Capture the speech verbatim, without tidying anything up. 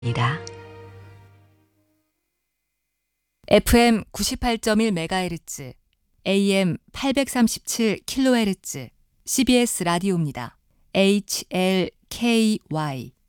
에프엠 구십팔 점 일 메가헤르츠, 에이엠 팔백삼십칠 킬로헤르츠 씨비에스 라디오입니다. 에이치엘케이와이